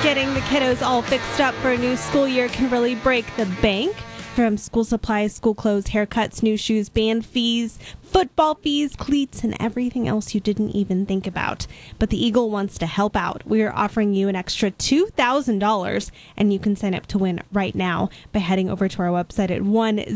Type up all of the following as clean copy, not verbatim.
Getting the kiddos all fixed up for a new school year can really break the bank. From school supplies, school clothes, haircuts, new shoes, band fees, football fees, cleats, and everything else you didn't even think about. But the Eagle wants to help out. We are offering you an extra $2,000, and you can sign up to win right now by heading over to our website at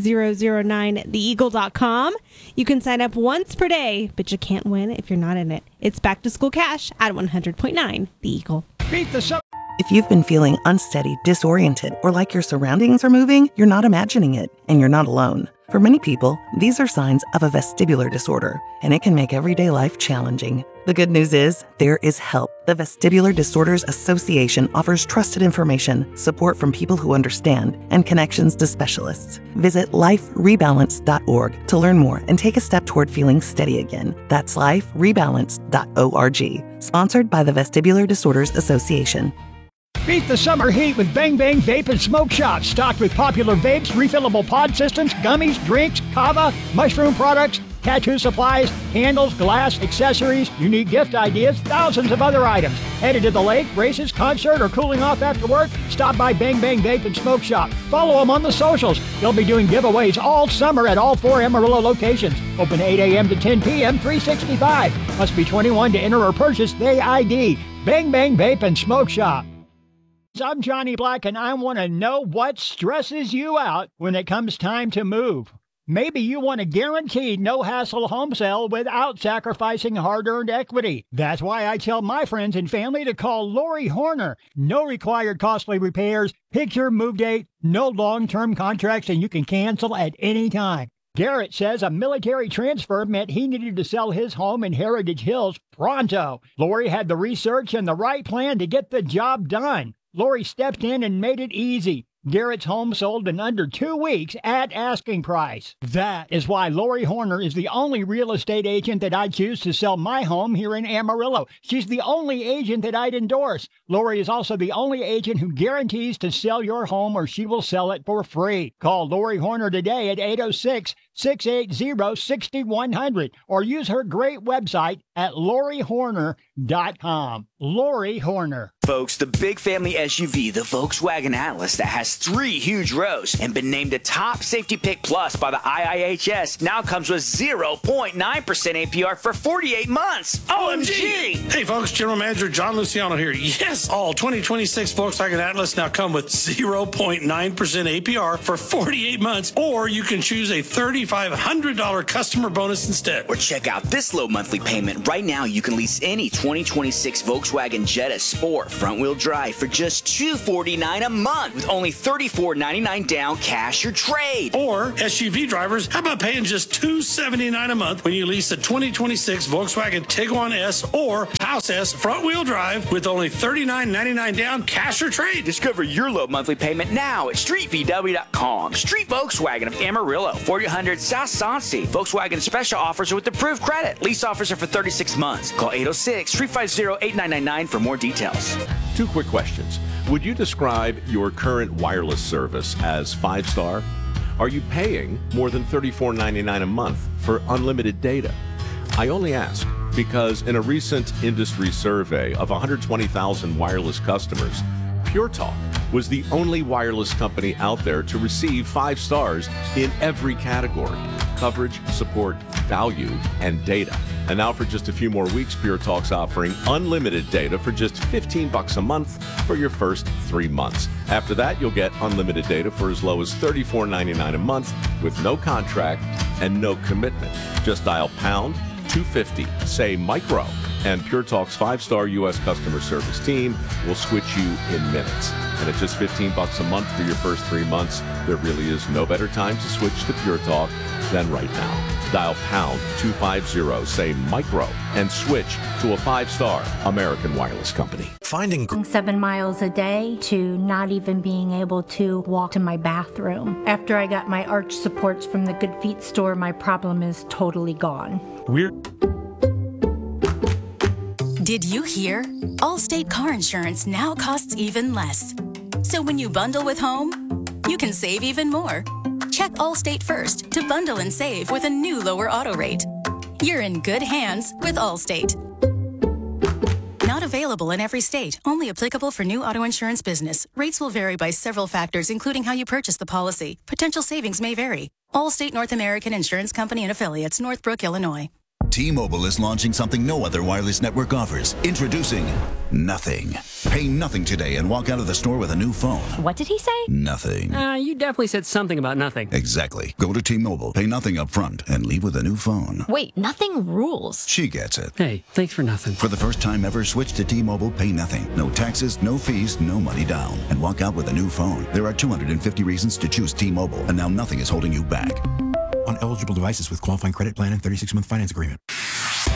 1009theeagle.com. You can sign up once per day, but you can't win if you're not in it. It's back to school cash at 100.9 The Eagle. Beat the sub. If you've been feeling unsteady, disoriented, or like your surroundings are moving, you're not imagining it, and you're not alone. For many people, these are signs of a vestibular disorder, and it can make everyday life challenging. The good news is, there is help. The Vestibular Disorders Association offers trusted information, support from people who understand, and connections to specialists. Visit liferebalance.org to learn more and take a step toward feeling steady again. That's liferebalance.org. Sponsored by the Vestibular Disorders Association. Beat the summer heat with Bang Bang Vape and Smoke Shop. Stocked with popular vapes, refillable pod systems, gummies, drinks, kava, mushroom products, tattoo supplies, candles, glass, accessories, unique gift ideas, thousands of other items. Headed to the lake, races, concert, or cooling off after work? Stop by Bang Bang Vape and Smoke Shop. Follow them on the socials. They'll be doing giveaways all summer at all 4 Amarillo locations. Open 8 a.m. to 10 p.m., 365. Must be 21 to enter or purchase the ID. Bang Bang Vape and Smoke Shop. I'm Johnny Black, and I want to know what stresses you out when it comes time to move. Maybe you want a guaranteed no-hassle home sale without sacrificing hard-earned equity. That's why I tell my friends and family to call Lori Horner. No required costly repairs, pick your move date, no long-term contracts, and you can cancel at any time. Garrett says a military transfer meant he needed to sell his home in Heritage Hills pronto. Lori had the research and the right plan to get the job done. Lori stepped in and made it easy. Garrett's home sold in under 2 weeks at asking price. That is why Lori Horner is the only real estate agent that I'd choose to sell my home here in Amarillo. She's the only agent that I'd endorse. Lori is also the only agent who guarantees to sell your home or she will sell it for free. Call Lori Horner today at 806-680-6100 or use her great website at LoriHorner.com. Lori Horner. Folks, the big family SUV, the Volkswagen Atlas, that has 3 huge rows and been named a top safety pick plus by the IIHS, now comes with 0.9% APR for 48 months. OMG! Hey folks, General Manager John Luciano here. Yes, all 2026 Volkswagen Atlas now come with 0.9% APR for 48 months, or you can choose a $3,500 customer bonus instead. Or check out this low monthly payment. Right now, you can lease any 2026 Volkswagen Jetta Sport front-wheel drive for just $249 a month with only $34.99 down, cash or trade. Or SUV drivers, how about paying just $279 a month when you lease a 2026 Volkswagen Tiguan S or Taos S front-wheel drive with only $39.99 down, cash or trade. Discover your low monthly payment now at StreetVW.com. Street Volkswagen of Amarillo, 4000 South Sonsi. Volkswagen special offers are with approved credit. Lease offers are for 36 months. Call 806-350-8999 for more details. 2 quick questions. Would you describe your current wireless service as 5-star? Are you paying more than $34.99 a month for unlimited data? I only ask because in a recent industry survey of 120,000 wireless customers, Pure Talk was the only wireless company out there to receive 5 stars in every category: coverage, support, value, and data. And now for just a few more weeks, Pure Talk's offering unlimited data for just $15 a month for your first 3 months. After that, you'll get unlimited data for as low as $34.99 a month with no contract and no commitment. Just dial pound 250, say micro, and Pure Talk's 5-star U.S. customer service team will switch you in minutes. And at just $15 a month for your first 3 months, there really is no better time to switch to Pure Talk than right now. Dial pound 250, say micro, and switch to a 5-star American wireless company. Finding 7 miles a day to not even being able to walk to my bathroom. After I got my arch supports from the Good Feet store, my problem is totally gone. Did you hear? Allstate car insurance now costs even less. So when you bundle with home, you can save even more. Check Allstate first to bundle and save with a new lower auto rate. You're in good hands with Allstate. Not available. Available in every state. Only applicable for new auto insurance business. Rates will vary by several factors, including how you purchase the policy. Potential savings may vary. Allstate North American Insurance Company and Affiliates, Northbrook, Illinois. T-Mobile is launching something no other wireless network offers. Introducing Nothing. Pay nothing today and walk out of the store with a new phone. What did he say? Nothing. You definitely said something about nothing. Exactly. Go to T-Mobile, pay nothing up front, and leave with a new phone. Wait, nothing rules. She gets it. Hey, thanks for nothing. For the first time ever, switch to T-Mobile, pay nothing. No taxes, no fees, no money down. And walk out with a new phone. There are 250 reasons to choose T-Mobile, and now nothing is holding you back. On eligible devices with qualifying credit plan and 36-month finance agreement.